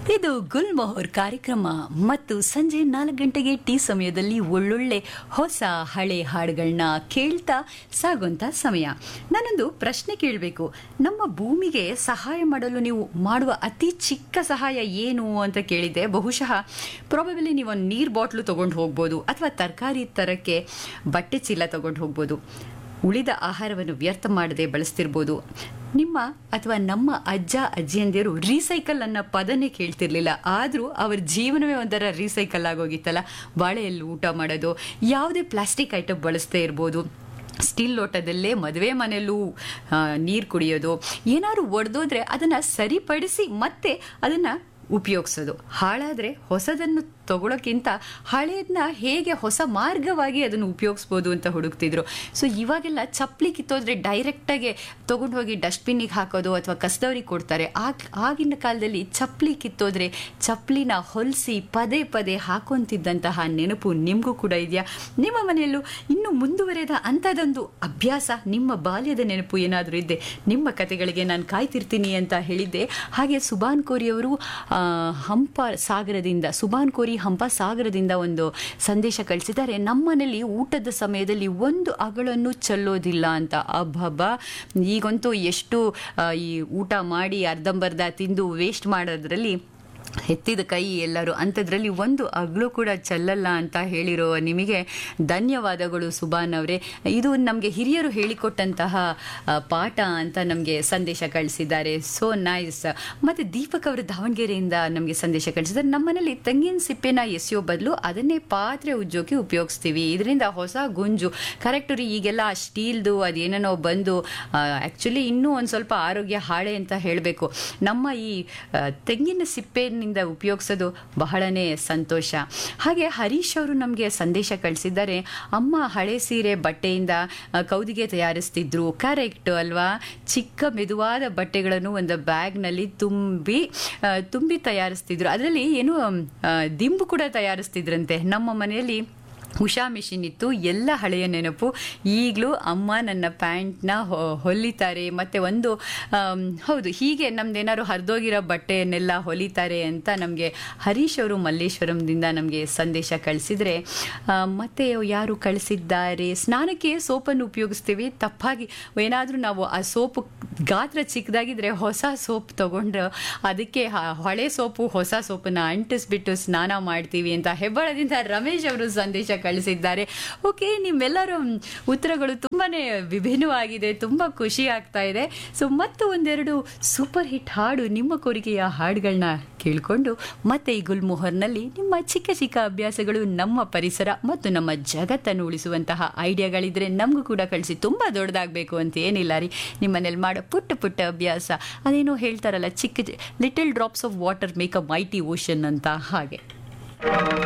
ಇದು ಗುಲ್ಮೊಹರ್ ಕಾರ್ಯಕ್ರಮ ಮತ್ತು ಸಂಜೆ 4 ಗಂಟೆಗೆ ಟೀ ಸಮಯದಲ್ಲಿ ಒಳ್ಳೊಳ್ಳೆ ಹೊಸ ಹಳೆ ಹಾಡುಗಳನ್ನ ಕೇಳ್ತಾ ಸಾಗುವಂತ ಸಮಯ. ನಾನೊಂದು ಪ್ರಶ್ನೆ ಕೇಳಬೇಕು. ನಮ್ಮ ಭೂಮಿಗೆ ಸಹಾಯ ಮಾಡಲು ನೀವು ಮಾಡುವ ಅತಿ ಚಿಕ್ಕ ಸಹಾಯ ಏನು ಅಂತ ಕೇಳಿದ್ದೆ. ಬಹುಶಃ ಪ್ರಾಬಬಲಿ ನೀವು ಒಂದು ನೀರು ಬಾಟ್ಲು ತಗೊಂಡು ಹೋಗ್ಬೋದು, ಅಥವಾ ತರಕಾರಿ ತರಕ್ಕೆ ಬಟ್ಟೆ ಚೀಲ ತಗೊಂಡು ಹೋಗ್ಬೋದು. ಉಳಿದ ಆಹಾರವನ್ನು ವ್ಯರ್ಥ ಮಾಡದೆ ಬಳಸ್ತಿರ್ಬೋದು. ನಿಮ್ಮ ಅಥವಾ ನಮ್ಮ ಅಜ್ಜ ಅಜ್ಜಿಯಂದಿರು ರೀಸೈಕಲ್ ಅನ್ನೋ ಪದನೇ ಕೇಳ್ತಿರ್ಲಿಲ್ಲ, ಆದರೂ ಅವ್ರ ಜೀವನವೇ ಒಂಥರ ರೀಸೈಕಲ್ ಆಗೋಗಿತ್ತಲ್ಲ. ಬಾಳೆಯಲ್ಲಿ ಊಟ ಮಾಡೋದು, ಯಾವುದೇ ಪ್ಲಾಸ್ಟಿಕ್ ಐಟಮ್ ಬಳಸದೇ ಇರ್ಬೋದು, ಸ್ಟೀಲ್ ಲೋಟದಲ್ಲೇ ಮದುವೆ ಮನೆಯಲ್ಲೂ ನೀರು ಕುಡಿಯೋದು, ಏನಾದ್ರು ಒಡೆದೋದ್ರೆ ಅದನ್ನು ಸರಿಪಡಿಸಿ ಮತ್ತೆ ಅದನ್ನು ಉಪಯೋಗಿಸೋದು. ಹಾಳಾದರೆ ಹೊಸದನ್ನು ತಗೊಳ್ಳೋಕ್ಕಿಂತ ಹಳೆಯದನ್ನ ಹೇಗೆ ಹೊಸ ಮಾರ್ಗವಾಗಿ ಅದನ್ನು ಉಪಯೋಗಿಸ್ಬೋದು ಅಂತ ಹುಡುಕ್ತಿದ್ರು. ಸೊ ಇವಾಗೆಲ್ಲ ಚಪ್ಪಲಿ ಕಿತ್ತೋದ್ರೆ ಡೈರೆಕ್ಟಾಗಿ ತೊಗೊಂಡು ಹೋಗಿ ಡಸ್ಟ್ಬಿನ್ನಿಗೆ ಹಾಕೋದು ಅಥವಾ ಕಸದವ್ರಿಗೆ ಕೊಡ್ತಾರೆ. ಆಗಿನ ಕಾಲದಲ್ಲಿ ಚಪ್ಪಲಿ ಕಿತ್ತೋದ್ರೆ ಚಪ್ಪಲಿನ ಹೊಲಿಸಿ ಪದೇ ಪದೇ ಹಾಕೊಂತಿದ್ದಂತಹ ನೆನಪು ನಿಮಗೂ ಕೂಡ ಇದೆಯಾ? ನಿಮ್ಮ ಮನೆಯಲ್ಲೂ ಇನ್ನೂ ಮುಂದುವರೆದ ಅಂಥದ್ದೊಂದು ಅಭ್ಯಾಸ, ನಿಮ್ಮ ಬಾಲ್ಯದ ನೆನಪು ಏನಾದರೂ ಇದ್ದೆ ನಿಮ್ಮ ಕತೆಗಳಿಗೆ ನಾನು ಕಾಯ್ತಿರ್ತೀನಿ ಅಂತ ಹೇಳಿದ್ದೆ. ಹಾಗೆ ಸುಬಾನ್ ಕೋರಿಯವರು ಹಂಪ ಸಾಗರದಿಂದ ಒಂದು ಸಂದೇಶ ಕಳಿಸಿದ್ದಾರೆ. ನಮ್ಮನೇಲಿ ಊಟದ ಸಮಯದಲ್ಲಿ ಒಂದು ಅಗಳನ್ನು ಚೆಲ್ಲೋದಿಲ್ಲ ಅಂತ. ಅಬ್ಬಬ್ಬ, ಈಗಂತೂ ಎಷ್ಟು ಈ ಊಟ ಮಾಡಿ ಅರ್ಧಂಬರ್ಧ ತಿಂದು ವೇಸ್ಟ್ ಮಾಡೋದ್ರಲ್ಲಿ ಎತ್ತಿದ ಕೈ ಎಲ್ಲರೂ, ಅಂಥದ್ರಲ್ಲಿ ಒಂದು ಅಗಳು ಕೂಡ ಚೆಲ್ಲಲ್ಲ ಅಂತ ಹೇಳಿರೋ ನಿಮಗೆ ಧನ್ಯವಾದಗಳು ಸುಬಾನ್ ಅವರೇ. ಇದು ನಮಗೆ ಹಿರಿಯರು ಹೇಳಿಕೊಟ್ಟಂತಹ ಪಾಠ ಅಂತ ನಮಗೆ ಸಂದೇಶ ಕಳಿಸಿದ್ದಾರೆ. So nice. ಮತ್ತು ದೀಪಕ್ ಅವರು ದಾವಣಗೆರೆಯಿಂದ ನಮಗೆ ಸಂದೇಶ ಕಳಿಸಿದ್ದಾರೆ. ನಮ್ಮನೇಲಿ ತೆಂಗಿನ ಸಿಪ್ಪೆನ ಎಸೆಯೋ ಬದಲು ಅದನ್ನೇ ಪಾತ್ರೆ ಉಜ್ಜೋಕೆ ಉಪಯೋಗಿಸ್ತೀವಿ, ಇದರಿಂದ ಹೊಸ ಗುಂಜು. ಕರೆಕ್ಟ್ ರೀ, ಈಗೆಲ್ಲ ಸ್ಟೀಲ್ದು ಅದೇನೇನೋ ಬಂದು ಆ್ಯಕ್ಚುಲಿ ಇನ್ನೂ ಒಂದು ಸ್ವಲ್ಪ ಆರೋಗ್ಯ ಹಾಳೆ ಅಂತ ಹೇಳಬೇಕು. ನಮ್ಮ ಈ ತೆಂಗಿನ ಸಿಪ್ಪೆ ಉಪಯೋಗಿಸೋದು ಬಹಳನೇ ಸಂತೋಷ. ಹಾಗೆ ಹರೀಶ್ ಅವರು ನಮಗೆ ಸಂದೇಶ ಕಳಿಸಿದ್ದಾರೆ. ಅಮ್ಮ ಹಳೆ ಸೀರೆ ಬಟ್ಟೆಯಿಂದ ಕೌದಿಗೆ ತಯಾರಿಸ್ತಿದ್ರು. ಕರೆಕ್ಟ್ ಅಲ್ವಾ? ಚಿಕ್ಕ ಮೆದುವಾದ ಬಟ್ಟೆಗಳನ್ನು ಒಂದು ಬ್ಯಾಗ್ನಲ್ಲಿ ತುಂಬಿ ತಯಾರಿಸ್ತಿದ್ರು. ಅದರಲ್ಲಿ ಏನು ದಿಂಬು ಕೂಡ ತಯಾರಿಸ್ತಿದ್ರಂತೆ. ನಮ್ಮ ಮನೆಯಲ್ಲಿ ಉಷಾ ಮಿಷಿನ್ ಇತ್ತು. ಎಲ್ಲ ಹಳೆಯ ನೆನಪು. ಈಗಲೂ ಅಮ್ಮ ನನ್ನ ಪ್ಯಾಂಟ್ನ ಹೊಲಿತಾರೆ. ಮತ್ತು ಒಂದು ಹೌದು, ಹೀಗೆ ನಮ್ದೇನಾದ್ರು ಹರಿದೋಗಿರೋ ಬಟ್ಟೆಯನ್ನೆಲ್ಲ ಹೊಲಿತಾರೆ ಅಂತ ನಮಗೆ ಹರೀಶ್ ಅವರು ಮಲ್ಲೇಶ್ವರಂದಿಂದ ನಮಗೆ ಸಂದೇಶ ಕಳಿಸಿದರೆ. ಮತ್ತು ಯಾರು ಕಳಿಸಿದ್ದಾರೆ, ಸ್ನಾನಕ್ಕೆ ಸೋಪನ್ನು ಉಪಯೋಗಿಸ್ತೀವಿ. ತಪ್ಪಾಗಿ ಏನಾದರೂ ನಾವು ಆ ಸೋಪು ಗಾತ್ರ ಚಿಕ್ಕದಾಗಿದ್ದರೆ ಹೊಸ ಸೋಪ್ ತಗೊಂಡು ಅದಕ್ಕೆ ಹಳೆ ಸೋಪು ಹೊಸ ಸೋಪನ್ನು ಅಂಟಿಸ್ಬಿಟ್ಟು ಸ್ನಾನ ಮಾಡ್ತೀವಿ ಅಂತ ಹೆಬ್ಬಳದಿಂದ ರಮೇಶ್ ಅವರು ಸಂದೇಶ ಕಳಿಸಿದ್ದಾರೆ. ಓಕೆ, ನಿಮ್ಮೆಲ್ಲರ ಉತ್ತರಗಳು ತುಂಬಾ ವಿಭಿನ್ನವಾಗಿದೆ, ತುಂಬ ಖುಷಿ ಆಗ್ತಾ ಇದೆ. ಸೊ ಮತ್ತು ಒಂದೆರಡು ಸೂಪರ್ ಹಿಟ್ ಹಾಡು, ನಿಮ್ಮ ಕೋರಿಕೆಯ ಹಾಡುಗಳನ್ನ ಕೇಳಿಕೊಂಡು ಮತ್ತೆ ಈ ಗುಲ್ಮೊಹರ್ನಲ್ಲಿ ನಿಮ್ಮ ಚಿಕ್ಕ ಚಿಕ್ಕ ಅಭ್ಯಾಸಗಳು, ನಮ್ಮ ಪರಿಸರ ಮತ್ತು ನಮ್ಮ ಜಗತ್ತನ್ನು ಉಳಿಸುವಂತಹ ಐಡಿಯಾಗಳಿದ್ರೆ ನಮಗೂ ಕೂಡ ಕಳಿಸಿ. ತುಂಬ ದೊಡ್ಡದಾಗಬೇಕು ಅಂತ ಏನಿಲ್ಲ ರೀ, ನಿಮ್ಮನೇಲಿ ಮಾಡೋ ಪುಟ್ಟ ಪುಟ್ಟ ಅಭ್ಯಾಸ. ಅದೇನೋ ಹೇಳ್ತಾರಲ್ಲ, ಚಿಕ್ಕ little drops of water make a mighty ocean ಅಂತ, ಹಾಗೆ.